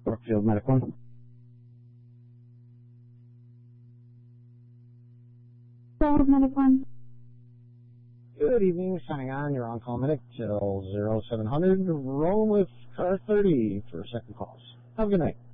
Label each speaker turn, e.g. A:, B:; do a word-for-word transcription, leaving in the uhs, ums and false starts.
A: Brookfield Medic one.
B: Brookfield Medic one.
A: Good evening, signing on, you're on call medic till zero seven hundred, rolling with car thirty for second calls. Have a good night.